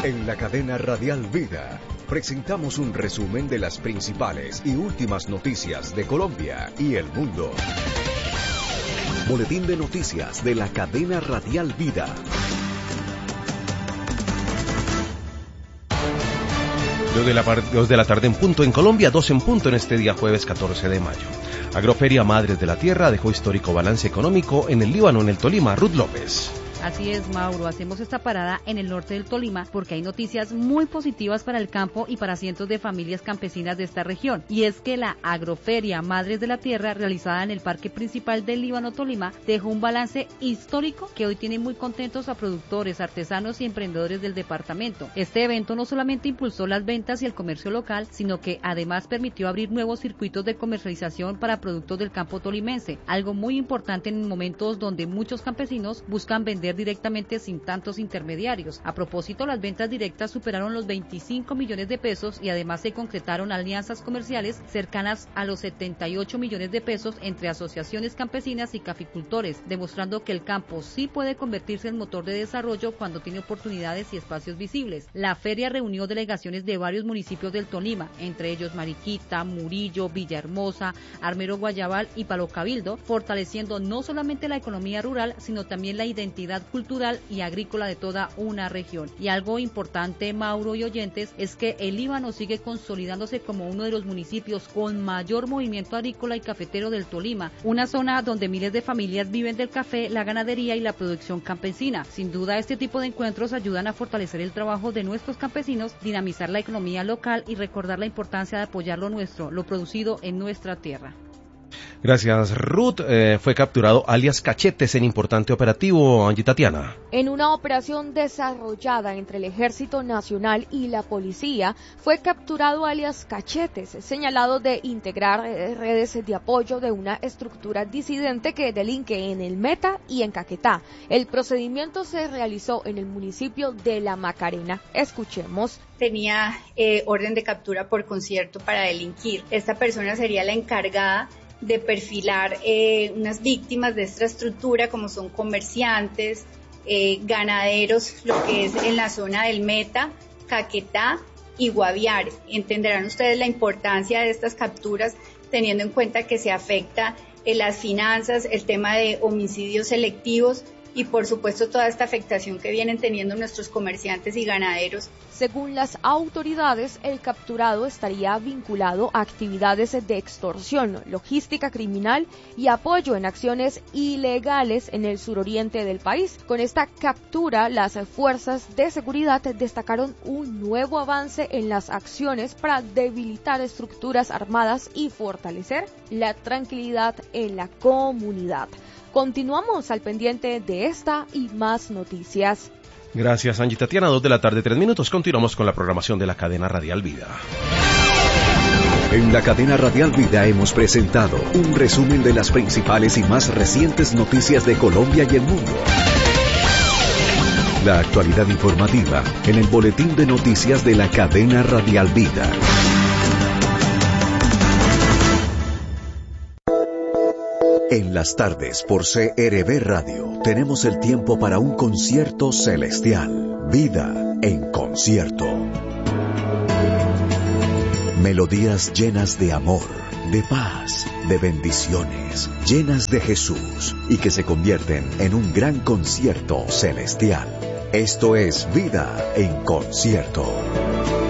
En la cadena Radial Vida presentamos un resumen de las principales y últimas noticias de Colombia y el mundo. Boletín de noticias de la cadena Radial Vida. 2 de la tarde en punto en Colombia, 2 en punto en este día jueves 14 de mayo. Agroferia Madres de la Tierra dejó histórico balance económico en el Líbano, en el Tolima. Ruth López. Así es, Mauro, hacemos esta parada en el norte del Tolima porque hay noticias muy positivas para el campo y para cientos de familias campesinas de esta región. Y es que la Agroferia Madres de la Tierra, realizada en el Parque Principal del Líbano, Tolima, dejó un balance histórico que hoy tiene muy contentos a productores, artesanos y emprendedores del departamento. Este evento no solamente impulsó las ventas y el comercio local, sino que además permitió abrir nuevos circuitos de comercialización para productos del campo tolimense, algo muy importante en momentos donde muchos campesinos buscan vender directamente sin tantos intermediarios. A propósito, las ventas directas superaron los 25 millones de pesos y además se concretaron alianzas comerciales cercanas a los 78 millones de pesos entre asociaciones campesinas y caficultores, demostrando que el campo sí puede convertirse en motor de desarrollo cuando tiene oportunidades y espacios visibles. La feria reunió delegaciones de varios municipios del Tolima, entre ellos Mariquita, Murillo, Villahermosa, Armero Guayabal y Palo Cabildo, fortaleciendo no solamente la economía rural, sino también la identidad cultural y agrícola de toda una región. Y algo importante, Mauro y oyentes, es que el Líbano sigue consolidándose como uno de los municipios con mayor movimiento agrícola y cafetero del Tolima, una zona donde miles de familias viven del café, la ganadería y la producción campesina. Sin duda, este tipo de encuentros ayudan a fortalecer el trabajo de nuestros campesinos, dinamizar la economía local y recordar la importancia de apoyar lo nuestro, lo producido en nuestra tierra. Gracias, Ruth. Fue capturado alias Cachetes en importante operativo, Angie Tatiana. En una operación desarrollada entre el Ejército Nacional y la Policía, fue capturado alias Cachetes, señalado de integrar redes de apoyo de una estructura disidente que delinque en el Meta y en Caquetá. El procedimiento se realizó en el municipio de La Macarena. Escuchemos. Tenía orden de captura por concierto para delinquir. Esta persona sería la encargada de perfilar unas víctimas de esta estructura, como son comerciantes, ganaderos, lo que es en la zona del Meta, Caquetá y Guaviare. Entenderán ustedes la importancia de estas capturas, teniendo en cuenta que se afecta las finanzas, el tema de homicidios selectivos y por supuesto toda esta afectación que vienen teniendo nuestros comerciantes y ganaderos. Según las autoridades, el capturado estaría vinculado a actividades de extorsión, logística criminal y apoyo en acciones ilegales en el suroriente del país. Con esta captura, las fuerzas de seguridad destacaron un nuevo avance en las acciones para debilitar estructuras armadas y fortalecer la tranquilidad en la comunidad. Continuamos al pendiente de esta y más noticias. Gracias, Angie Tatiana. 2 de la tarde, 3 minutos. Continuamos con la programación de la cadena Radial Vida. En la cadena Radial Vida hemos presentado un resumen de las principales y más recientes noticias de Colombia y el mundo. La actualidad informativa en el boletín de noticias de la cadena Radial Vida. En las tardes por CRB Radio tenemos el tiempo para un concierto celestial. Vida en concierto. Melodías llenas de amor, de paz, de bendiciones, llenas de Jesús y que se convierten en un gran concierto celestial. Esto es Vida en concierto.